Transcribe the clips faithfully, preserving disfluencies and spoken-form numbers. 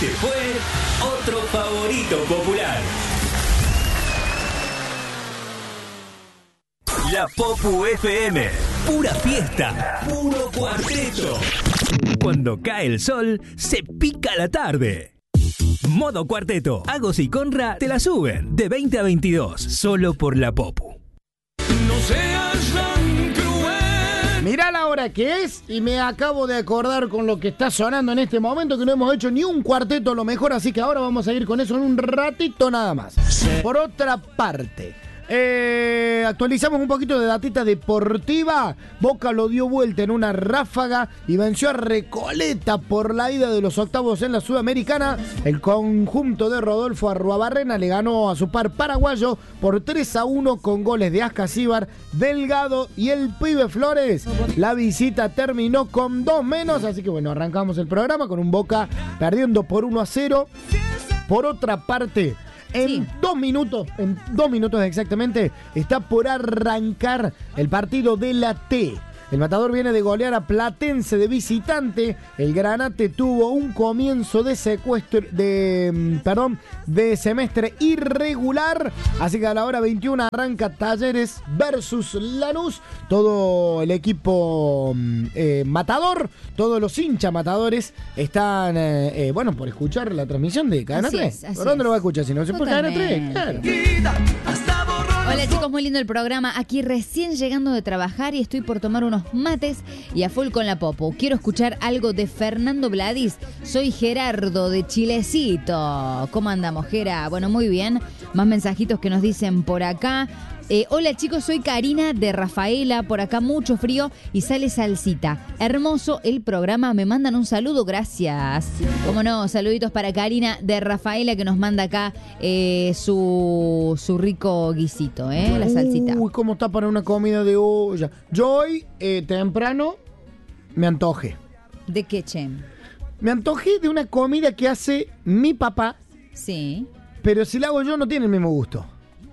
Este fue otro favorito popular. La Popu F M. Pura fiesta. Puro cuarteto. Cuando cae el sol, se pica la tarde. Modo cuarteto. Agos y Conra te la suben de veinte a veintidós. Solo por la Popu. No seas tan cruel. Mirá la hora que es y me acabo de acordar con lo que está sonando en este momento que no hemos hecho ni un cuarteto a lo mejor, así que ahora vamos a ir con eso en un ratito nada más. Por otra parte, eh, actualizamos un poquito de datita deportiva. Boca lo dio vuelta en una ráfaga y venció a Recoleta por la ida de los octavos en la Sudamericana. El conjunto de Rodolfo Arruabarrena le ganó a su par paraguayo por tres a uno con goles de Ascasíbar, Delgado y el Pibe Flores. La visita terminó con dos menos, así que bueno, arrancamos el programa con un Boca perdiendo por uno a cero. Por otra parte, en sí. dos minutos, en dos minutos exactamente, está por arrancar el partido de la T. El Matador viene de golear a Platense de visitante. El Granate tuvo un comienzo de secuestro, de, perdón, de semestre irregular. Así que a la hora veintiuna arranca Talleres versus Lanús. Todo el equipo eh, Matador, todos los hinchas matadores están, eh, eh, bueno, por escuchar la transmisión de Cadena así tres. Es, así ¿Por dónde es. lo va a escuchar? Si no se puede Cadena tres, claro. Hola chicos, muy lindo el programa. Aquí recién llegando de trabajar y estoy por tomar unos mates y a full con la Popu. Quiero escuchar algo de Fernando Bladis. Soy Gerardo de Chilecito. ¿Cómo andamos, Gera? Bueno, muy bien. Más mensajitos que nos dicen por acá. Eh, hola chicos, soy Karina de Rafaela, por acá mucho frío y sale salsita. Hermoso el programa, me mandan un saludo, gracias. Cómo no, saluditos para Karina de Rafaela que nos manda acá eh, su, su rico guisito, ¿eh? La salsita. Uy, cómo está para una comida de olla. Yo hoy, eh, temprano, me antoje. ¿De qué, che? Me antojé de una comida que hace mi papá. Sí. Pero si la hago yo no tiene el mismo gusto.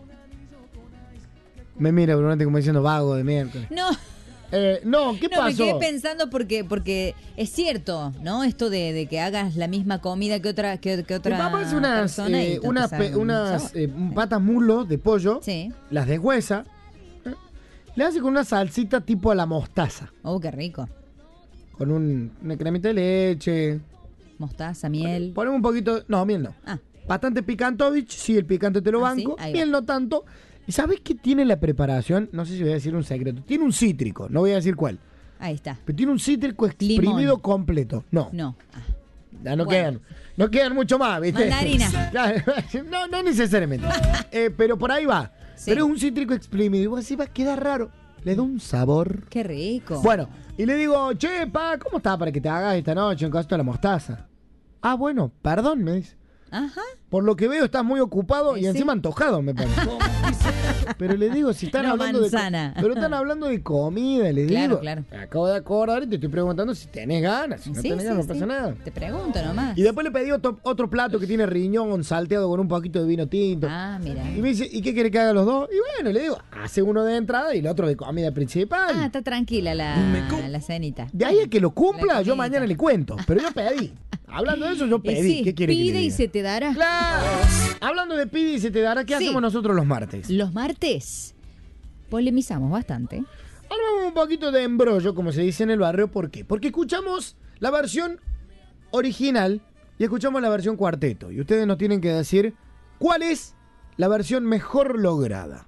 Me mira Brunete como diciendo vago de miércoles. No. Eh, no, ¿qué no, pasó? Me quedé pensando porque porque es cierto, ¿no? Esto de, de que hagas la misma comida que otra que, que otra Mi papá hace unas, persona eh, y te unas, sabe pe- un unas sabor. eh, patas mulo de pollo, Sí. las deshuesa, ¿eh? Le hace con una salsita tipo a la mostaza. Oh, qué rico. Con un, una cremita de leche. Mostaza, miel. Ponemos un poquito, no, miel no. Ah. Bastante picantovich, sí, el picante te lo Ah, banco, ¿sí? Ahí miel va. no tanto. ¿Y sabes qué tiene la preparación? No sé si voy a decir un secreto. Tiene un cítrico, no voy a decir cuál. Ahí está. Pero tiene un cítrico exprimido Limón. completo. No. No. Ah. Ya no Bueno. quedan. No quedan mucho más, ¿viste? Mandarina. Claro, no, no necesariamente. Eh, pero por ahí va. Sí. Pero es un cítrico exprimido. Y vos así va a quedar raro. Le da un sabor. Qué rico. Bueno, y le digo, che, pa, ¿cómo está para que te hagas esta noche un caso de la mostaza? Ah, bueno, perdón, me dice. Ajá. Por lo que veo estás muy ocupado Sí, y encima sí. antojado, me parece. Pero le digo, si están Una hablando manzana. de... Pero están hablando de comida, le Claro, digo. claro. Me acabo de acordar y te estoy preguntando si tenés ganas. Si no Sí, tenés sí, ganas, sí. no pasa nada. Te pregunto nomás. Y después le pedí otro, otro plato que tiene riñón salteado con un poquito de vino tinto. Ah, mira. Y me dice, ¿y qué quiere que haga los dos? Y bueno, le digo, hace uno de entrada y el otro de comida principal. Ah, está tranquila la, la cenita. De ahí a que lo cumpla, La yo comidita. mañana le cuento. Pero yo pedí. Hablando de eso, yo Y pedí. sí, ¿Qué quiere que le pide y diga? se te dará. Claro. Hablando de pide y se te dará, ¿qué Sí. hacemos nosotros los martes? Los martes polemizamos bastante. Ahora vamos un poquito de embrollo, como se dice en el barrio. ¿Por qué? Porque escuchamos la versión original y escuchamos la versión cuarteto. Y ustedes nos tienen que decir cuál es la versión mejor lograda.